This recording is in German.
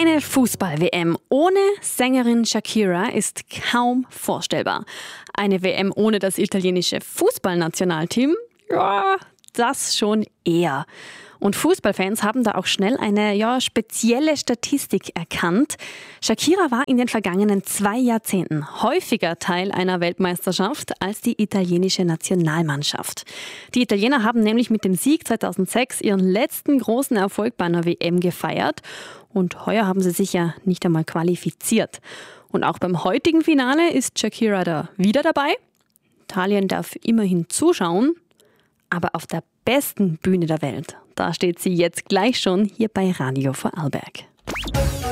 Eine Fußball-WM ohne Sängerin Shakira ist kaum vorstellbar. Eine WM ohne das italienische Fußballnationalteam? Ja, das schon eher. Und Fußballfans haben da auch schnell eine spezielle Statistik erkannt. Shakira war in den vergangenen 2 Jahrzehnten häufiger Teil einer Weltmeisterschaft als die italienische Nationalmannschaft. Die Italiener haben nämlich mit dem Sieg 2006 ihren letzten großen Erfolg bei einer WM gefeiert. Und heuer haben sie sich ja nicht einmal qualifiziert. Und auch beim heutigen Finale ist Shakira da wieder dabei. Italien darf immerhin zuschauen, aber auf der besten Bühne der Welt, da steht sie jetzt gleich schon hier bei Radio Vorarlberg.